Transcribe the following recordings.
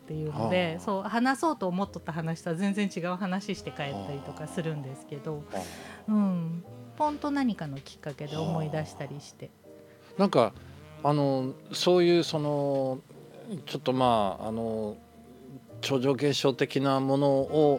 っていうので、そう話そうと思っとった話とは全然違う話して帰ったりとかするんですけど、ポンと何かのきっかけで思い出したりして、 なんかそういうそのちょっと超常現象的なものを、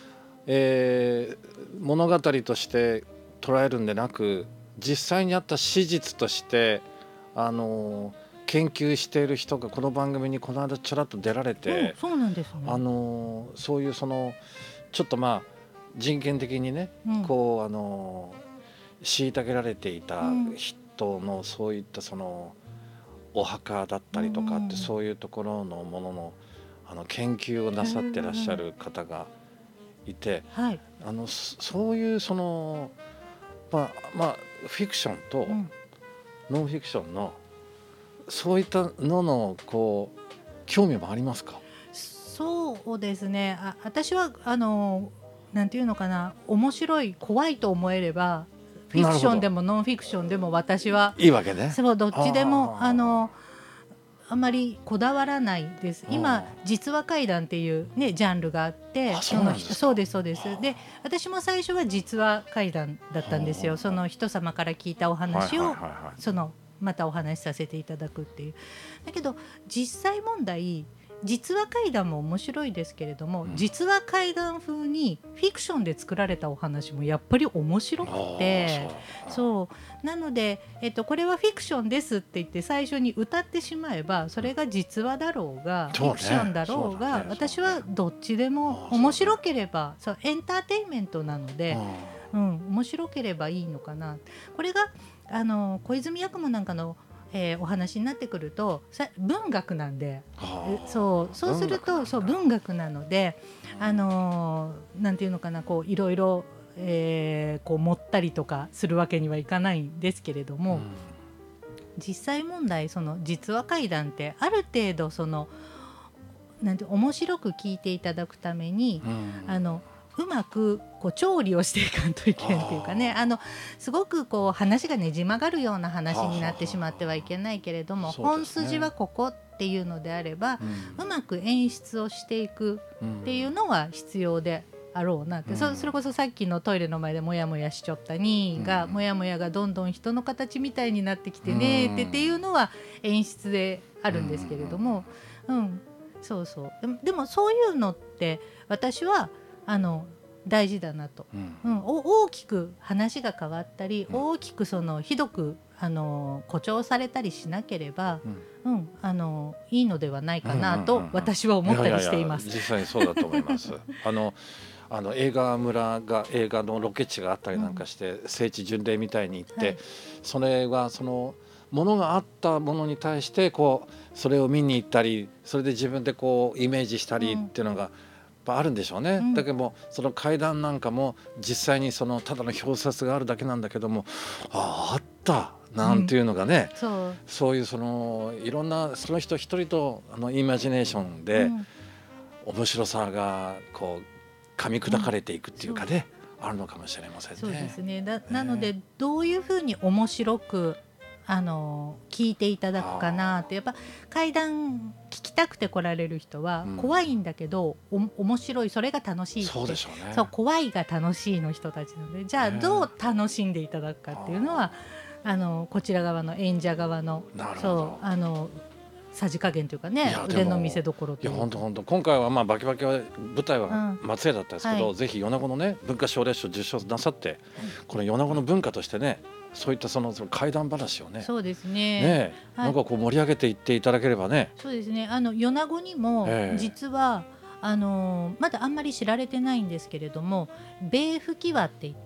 物語として捉えるんでなく、実際にあった史実として研究している人がこの番組にこの間ちょらっと出られて、 そうなんですね。 そういうそのちょっと人権的にね、こう虐げられていた人のそういったそのお墓だったりとかって、そういうところのものの研究をなさってらっしゃる方がいて、そういうそのフィクションとノンフィクションのそういったののこう興味もありますか？ そうですね。私はなんていうのかな、面白い怖いと思えればフィクションでもノンフィクションでも私はいいわけね。 そうどっちでもあまりこだわらないです。今実話怪談っていうねジャンルがあって、そうですそうです。で私も最初は実話怪談だったんですよ。その人様から聞いたお話をまたお話しさせていただくっていう。だけど実際問題実話怪談も面白いですけれども、実話怪談風にフィクションで作られたお話もやっぱり面白くて、そうなので、これはフィクションですって言って最初に歌ってしまえば、それが実話だろうがフィクションだろうが、私はどっちでも面白ければ、そうエンターテインメントなので、面白ければいいのかな。これが小泉八雲なんかのお話になってくると文学なんで、そうすると文学なので、なんていうのかな、こういろいろこう盛ったりとかするわけにはいかないんですけれども、実際問題その実話怪談ってある程度そのなんて面白く聞いていただくために、うまくこう調理をしていかんといけんっていうかね、すごくこう話がねじ曲がるような話になってしまってはいけないけれども、本筋はここっていうのであれば、うまく演出をしていくっていうのは必要であろうなって、それこそさっきのトイレの前でモヤモヤしちゃったにが、モヤモヤがどんどん人の形みたいになってきてねっていうのは演出であるんですけれども、そうでもそういうのって私は大事だなと、大きく話が変わったり、大きくそのひどく誇張されたりしなければ、いいのではないかなと私は思ったりしています。 実際にそうだと思います。映画村が映画のロケ地があったりなんかして、聖地巡礼みたいに行って、それはそのものがあったものに対してこうそれを見に行ったり、それで自分でこうイメージしたりっていうのがあるんでしょうね。だけどもその怪談なんかも実際にそのただの表札があるだけなんだけども、あったなんていうのがね、そういうそのいろんなその人一人とイマジネーションで面白さがこう噛み砕かれていくっていうかね、あるのかもしれませんね。 そうですね。なのでどういうふうに面白く聞いていただくかなって、やっぱ怪談聞きたくて来られる人は怖いんだけど、面白い、それが楽しいって、 そうでしょうね。 そう怖いが楽しいの人たちなので、じゃあどう楽しんでいただくかっていうのはこちら側の演者側のさじ加減というかね、腕の見せ所というか。 本当今回はバキバキは舞台は松江だったんですけど、ぜひ米子のね文化奨励賞受賞なさって、この米子の文化としてね、そういったその怪談話をね、 そうですね、 なんかこう盛り上げていっていただければね。 そうですね。米子にも実はまだあんまり知られてないんですけれども、米吹輪って言って、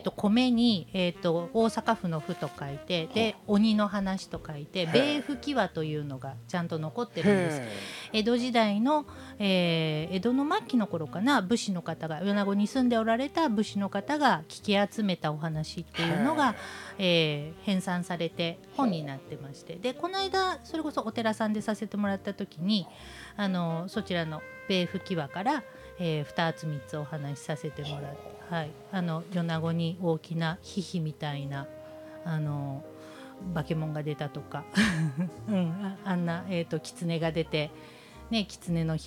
米に、大阪府の府と書いて、で鬼の話と書いて米吹輪というのがちゃんと残ってるんです。江戸時代の、江戸の末期の頃かな、武士の方が、米子に住んでおられた武士の方が聞き集めたお話っていうのが、編纂されて本になってまして、でこの間それこそお寺さんでさせてもらった時にそちらの米吹輪から、2つ3つお話しさせてもらって、米子に大きなヒヒみたいな化け物が出たとかあんな、狐が出てね、狐の